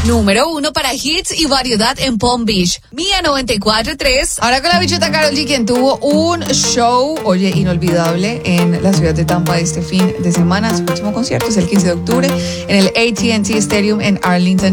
Número 1 para hits y variedad en Palm Beach. Mía 94.3. Ahora con la bichota Karol G, quien tuvo un show, oye, inolvidable en la ciudad de Tampa este fin de semana. Su próximo concierto es el 15 de octubre en el AT&T Stadium en Arlington,